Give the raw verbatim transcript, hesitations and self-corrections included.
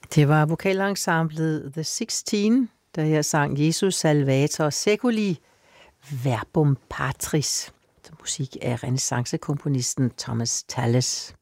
Det var vokalensemblet The Sixteen, der her sang Jesus Salvator Seculi Verbum Patris, til musik af renæssancekomponisten Thomas Tallis.